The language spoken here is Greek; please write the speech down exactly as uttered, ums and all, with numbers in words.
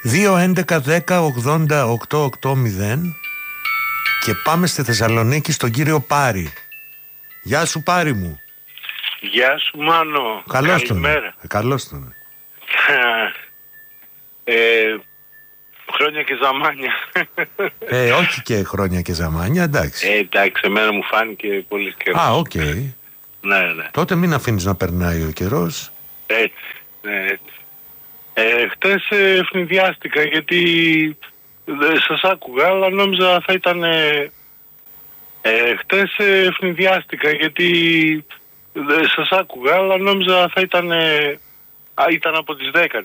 δύο έντεκα δέκα ογδόντα οκτώ ογδόντα και πάμε στη Θεσσαλονίκη στον κύριο Πάρη. Γεια σου Πάρη μου. Γεια σου Μάνο. Καλώς τον. Καλημέρα. Ε, καλώς τον. ε, χρόνια και ζαμάνια. Ε, όχι και χρόνια και ζαμάνια, εντάξει. Ε, εντάξει, εμένα μου φάνηκε πολύ καιρό. Α, οκ. Okay. Ναι, ναι. Τότε μην αφήνεις να περνάει ο καιρός. Έτσι, ναι, έτσι. Ε, χτες ε, ευνηδιάστηκα γιατί ε, σας άκουγα, αλλά νόμιζα θα ήταν... Ε, ε, χτες ε, ευνηδιάστηκα γιατί ε, σας άκουγα, αλλά νόμιζα θα ήταν... Ε, α, ήταν από τις δέκα